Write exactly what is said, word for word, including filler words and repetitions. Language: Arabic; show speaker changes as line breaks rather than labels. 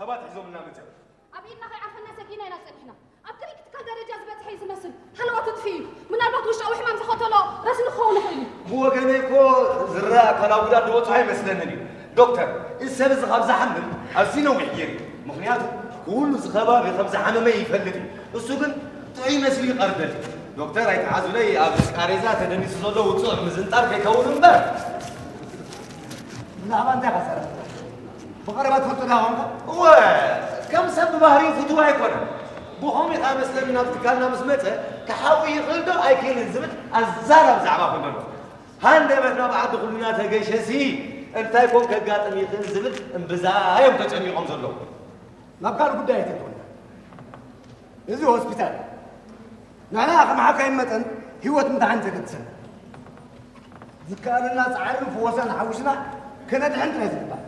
سبات حزوم لنا متى
أبينا خي عرفنا سكينة ناس إحنا أبتريك تكال درجة زبط حيز مسل هل وقت تفي من أربعة وش أو حمام تخطله رسل خون حلو
هو جميكو زراء كلا ولا دوت هاي مسلنني دكتور السبز خبز حمل أرسينه وحجري مخنياته كل زخبا بخبز حمل ما يفلتي السجن تعي مسلي قربل دكتور هاي تعازوا لي أبس كاريزات دني سلطة وتصح مزنتار كيكونون بقى
لا ما عندي خسارة بقربات فتو داهم
هو كم سب بهرين فتوها يكون بوهم يخامس لنا تكالنا مسمته كحاوي يخلدو أيكين الزبط الزارب زعما في المنطقة هانده مثلا بعد خلونا تجيش هسي أنت يكون كقاطم يخل الزبط انبزاي يوم تجني قمز له
ما بقالوا بداية تقول إذا هو هوسبيتال نحن أخي معك أئمة هوت مدعن تكتسن ذكر الناس عارف وسن حوشنا كنا دحين تنزل